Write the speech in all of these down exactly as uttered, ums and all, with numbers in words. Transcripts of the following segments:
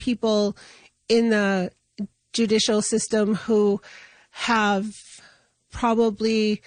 people in the judicial system who have probably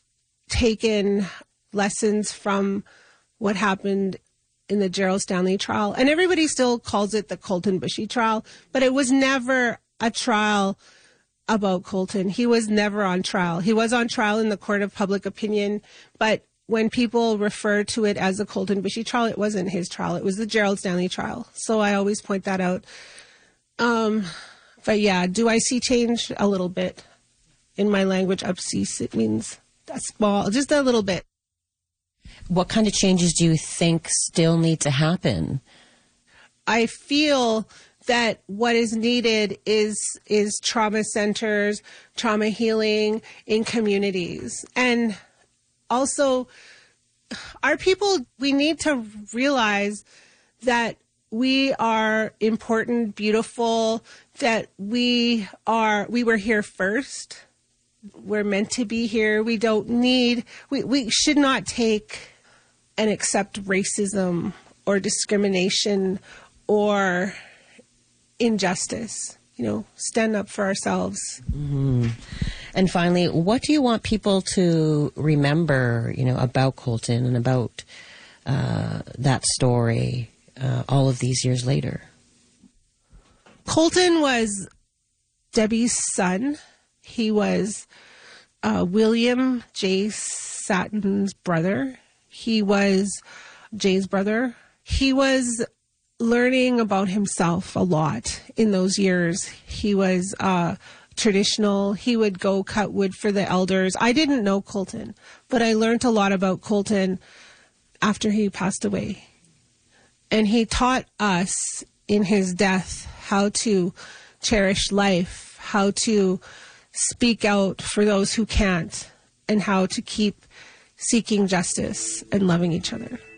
taken lessons from what happened in the Gerald Stanley trial. And everybody still calls it the Colten Boushie trial, but it was never a trial about Colten. He was never on trial. He was on trial in the court of public opinion, but when people refer to it as the Colten Boushie trial, it wasn't his trial. It was the Gerald Stanley trial. So I always point that out. Um, but yeah, do I see change? A little bit. In my language, abscisse, it means a small, just a little bit. What kind of changes do you think still need to happen? I feel that what is needed is is trauma centers, trauma healing in communities. And also, our people, we need to realize that we are important, beautiful, that we are, we were here first. We're meant to be here. We don't need, we, we should not take and accept racism or discrimination or injustice. You know, stand up for ourselves. Mm-hmm. And finally, what do you want people to remember, you know, about Colten and about uh, that story uh, all of these years later? Colten was Debbie's son. He was uh, William J. Satton's brother. He was Jay's brother. He was learning about himself a lot in those years. He was uh, traditional. He would go cut wood for the elders. I didn't know Colten, but I learned a lot about Colten after he passed away. And he taught us in his death how to cherish life, how to speak out for those who can't, and how to keep seeking justice and loving each other.